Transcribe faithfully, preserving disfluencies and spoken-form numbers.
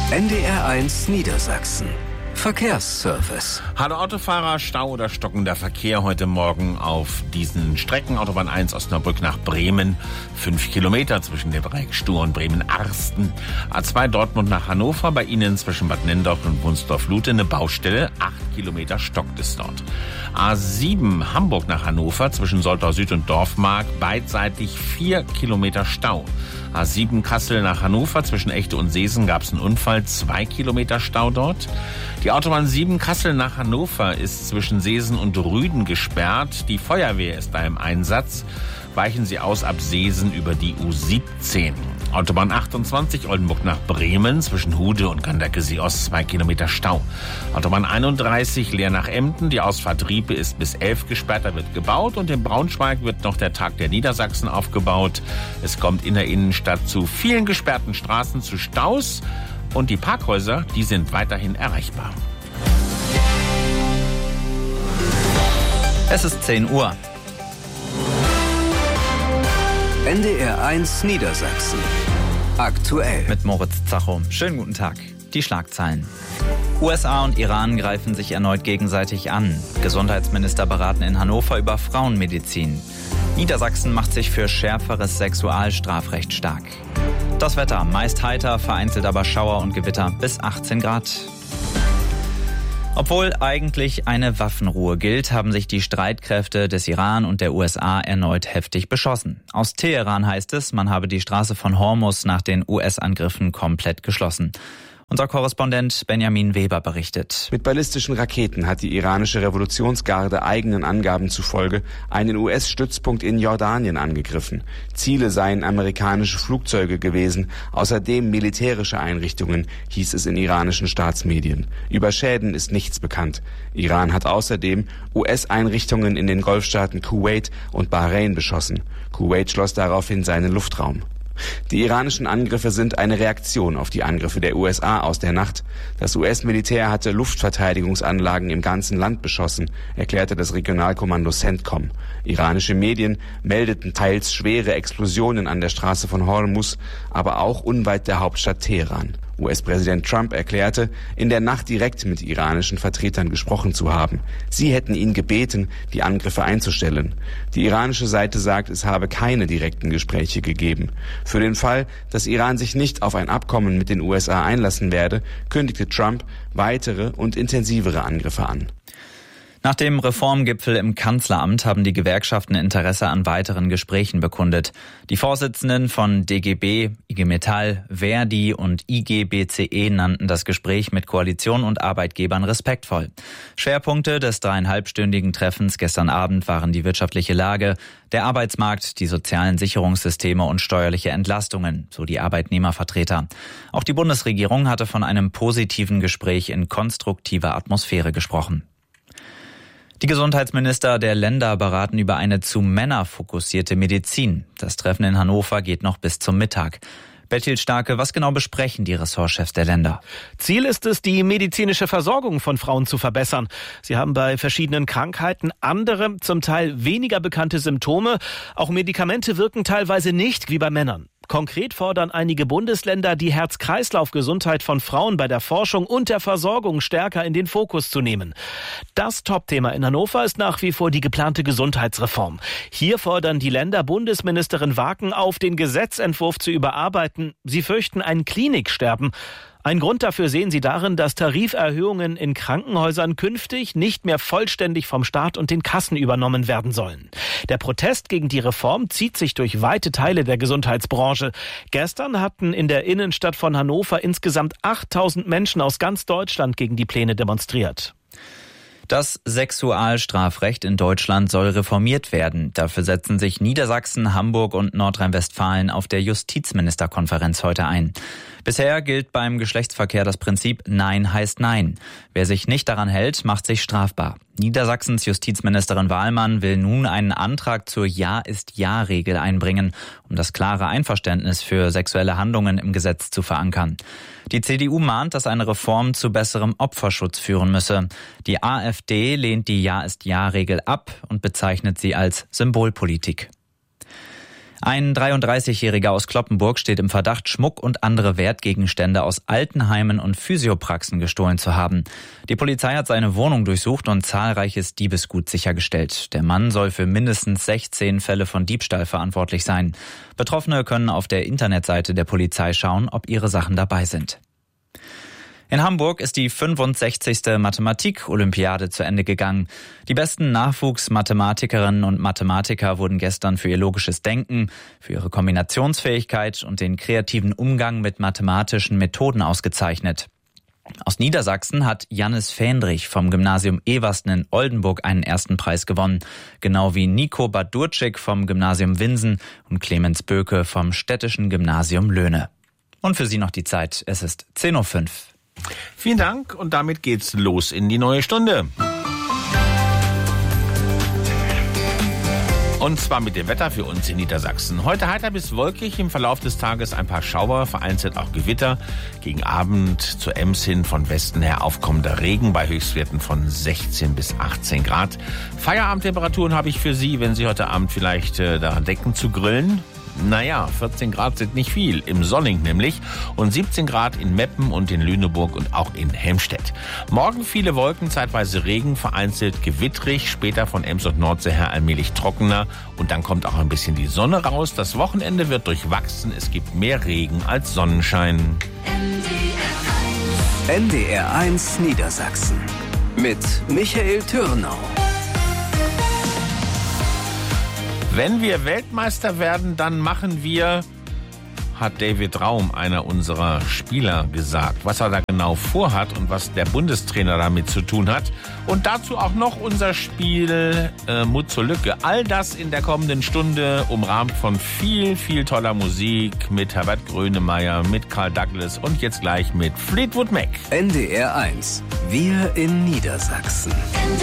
N D R eins Niedersachsen. Verkehrsservice. Hallo Autofahrer, Stau oder stockender Verkehr heute Morgen auf diesen Strecken. Autobahn eins Osnabrück nach Bremen, fünf Kilometer zwischen dem Dreieck Stur und Bremen-Arsten. A zwei Dortmund nach Hannover, bei Ihnen zwischen Bad Nenndorf und Wunsdorf-Lute eine Baustelle, acht Kilometer stockt es dort. A sieben Hamburg nach Hannover, zwischen Soltau Süd und Dorfmark, beidseitig vier Kilometer Stau. A sieben Kassel nach Hannover, zwischen Echte und Seesen gab es einen Unfall, zwei Kilometer Stau dort. Die Autobahn sieben Kassel nach Hannover ist zwischen Seesen und Rüden gesperrt. Die Feuerwehr ist da im Einsatz. Weichen Sie aus ab Seesen über die U siebzehn. Autobahn achtundzwanzig Oldenburg nach Bremen, zwischen Hude und Ganderkesee Ost, zwei Kilometer Stau. Autobahn einunddreißig Leer nach Emden, die Ausfahrt Riepe ist bis elf gesperrt, da wird gebaut. Und in Braunschweig wird noch der Tag der Niedersachsen aufgebaut. Es kommt in der Innenstadt zu vielen gesperrten Straßen, zu Staus. Und die Parkhäuser, die sind weiterhin erreichbar. Es ist zehn Uhr. N D R eins Niedersachsen. Aktuell. Mit Moritz Zacho. Schönen guten Tag. Die Schlagzeilen. U S A und Iran greifen sich erneut gegenseitig an. Gesundheitsminister beraten in Hannover über Frauenmedizin. Niedersachsen macht sich für schärferes Sexualstrafrecht stark. Das Wetter, meist heiter, vereinzelt aber Schauer und Gewitter bis achtzehn Grad. Obwohl eigentlich eine Waffenruhe gilt, haben sich die Streitkräfte des Iran und der U S A erneut heftig beschossen. Aus Teheran heißt es, man habe die Straße von Hormuz nach den U S-Angriffen komplett geschlossen. Unser Korrespondent Benjamin Weber berichtet. Mit ballistischen Raketen hat die iranische Revolutionsgarde eigenen Angaben zufolge einen U S-Stützpunkt in Jordanien angegriffen. Ziele seien amerikanische Flugzeuge gewesen, außerdem militärische Einrichtungen, hieß es in iranischen Staatsmedien. Über Schäden ist nichts bekannt. Iran hat außerdem U S-Einrichtungen in den Golfstaaten Kuwait und Bahrain beschossen. Kuwait schloss daraufhin seinen Luftraum. Die iranischen Angriffe sind eine Reaktion auf die Angriffe der U S A aus der Nacht. Das U S-Militär hatte Luftverteidigungsanlagen im ganzen Land beschossen, erklärte das Regionalkommando CENTCOM. Iranische Medien meldeten teils schwere Explosionen an der Straße von Hormuz, aber auch unweit der Hauptstadt Teheran. U S-Präsident Trump erklärte, in der Nacht direkt mit iranischen Vertretern gesprochen zu haben. Sie hätten ihn gebeten, die Angriffe einzustellen. Die iranische Seite sagt, es habe keine direkten Gespräche gegeben. Für den Fall, dass Iran sich nicht auf ein Abkommen mit den U S A einlassen werde, kündigte Trump weitere und intensivere Angriffe an. Nach dem Reformgipfel im Kanzleramt haben die Gewerkschaften Interesse an weiteren Gesprächen bekundet. Die Vorsitzenden von D G B, I G Metall, Verdi und I G B C E nannten das Gespräch mit Koalition und Arbeitgebern respektvoll. Schwerpunkte des dreieinhalbstündigen Treffens gestern Abend waren die wirtschaftliche Lage, der Arbeitsmarkt, die sozialen Sicherungssysteme und steuerliche Entlastungen, so die Arbeitnehmervertreter. Auch die Bundesregierung hatte von einem positiven Gespräch in konstruktiver Atmosphäre gesprochen. Die Gesundheitsminister der Länder beraten über eine zu Männer fokussierte Medizin. Das Treffen in Hannover geht noch bis zum Mittag. Bertil Starke, was genau besprechen die Ressortchefs der Länder? Ziel ist es, die medizinische Versorgung von Frauen zu verbessern. Sie haben bei verschiedenen Krankheiten andere, zum Teil weniger bekannte Symptome. Auch Medikamente wirken teilweise nicht wie bei Männern. Konkret fordern einige Bundesländer, die Herz-Kreislauf-Gesundheit von Frauen bei der Forschung und der Versorgung stärker in den Fokus zu nehmen. Das Topthema in Hannover ist nach wie vor die geplante Gesundheitsreform. Hier fordern die Länder Bundesministerin Waken auf, den Gesetzentwurf zu überarbeiten. Sie fürchten ein Kliniksterben. Ein Grund dafür sehen sie darin, dass Tariferhöhungen in Krankenhäusern künftig nicht mehr vollständig vom Staat und den Kassen übernommen werden sollen. Der Protest gegen die Reform zieht sich durch weite Teile der Gesundheitsbranche. Gestern hatten in der Innenstadt von Hannover insgesamt achttausend Menschen aus ganz Deutschland gegen die Pläne demonstriert. Das Sexualstrafrecht in Deutschland soll reformiert werden. Dafür setzen sich Niedersachsen, Hamburg und Nordrhein-Westfalen auf der Justizministerkonferenz heute ein. Bisher gilt beim Geschlechtsverkehr das Prinzip Nein heißt Nein. Wer sich nicht daran hält, macht sich strafbar. Niedersachsens Justizministerin Wahlmann will nun einen Antrag zur Ja-ist-Ja-Regel einbringen, um das klare Einverständnis für sexuelle Handlungen im Gesetz zu verankern. Die C D U mahnt, dass eine Reform zu besserem Opferschutz führen müsse. Die AfD lehnt die Ja-ist-Ja-Regel ab und bezeichnet sie als Symbolpolitik. Ein dreiunddreißigjähriger aus Cloppenburg steht im Verdacht, Schmuck und andere Wertgegenstände aus Altenheimen und Physiopraxen gestohlen zu haben. Die Polizei hat seine Wohnung durchsucht und zahlreiches Diebesgut sichergestellt. Der Mann soll für mindestens sechzehn Fälle von Diebstahl verantwortlich sein. Betroffene können auf der Internetseite der Polizei schauen, ob ihre Sachen dabei sind. In Hamburg ist die fünfundsechzigste Mathematik-Olympiade zu Ende gegangen. Die besten Nachwuchsmathematikerinnen und Mathematiker wurden gestern für ihr logisches Denken, für ihre Kombinationsfähigkeit und den kreativen Umgang mit mathematischen Methoden ausgezeichnet. Aus Niedersachsen hat Jannis Fähndrich vom Gymnasium Eversten in Oldenburg einen ersten Preis gewonnen, genau wie Nico Badurczyk vom Gymnasium Winsen und Clemens Böke vom Städtischen Gymnasium Löhne. Und für Sie noch die Zeit, es ist zehn Uhr fünf. Vielen Dank und damit geht's los in die neue Stunde. Und zwar mit dem Wetter für uns in Niedersachsen. Heute heiter bis wolkig, im Verlauf des Tages ein paar Schauer, vereinzelt auch Gewitter. Gegen Abend zur Ems hin von Westen her aufkommender Regen bei Höchstwerten von sechzehn bis achtzehn Grad. Feierabendtemperaturen habe ich für Sie, wenn Sie heute Abend vielleicht äh, daran denken zu grillen. Naja, vierzehn Grad sind nicht viel, im Solling nämlich, und siebzehn Grad in Meppen und in Lüneburg und auch in Helmstedt. Morgen viele Wolken, zeitweise Regen, vereinzelt gewittrig, später von Ems und Nordsee her allmählich trockener und dann kommt auch ein bisschen die Sonne raus. Das Wochenende wird durchwachsen, es gibt mehr Regen als Sonnenschein. N D R eins Niedersachsen mit Michael Türnau. Wenn wir Weltmeister werden, dann machen wir, hat David Raum, einer unserer Spieler, gesagt. Was er da genau vorhat und was der Bundestrainer damit zu tun hat. Und dazu auch noch unser Spiel äh, Mut zur Lücke. All das in der kommenden Stunde, umrahmt von viel, viel toller Musik mit Herbert Grönemeyer, mit Karl Douglas und jetzt gleich mit Fleetwood Mac. N D R eins. Wir in Niedersachsen. N D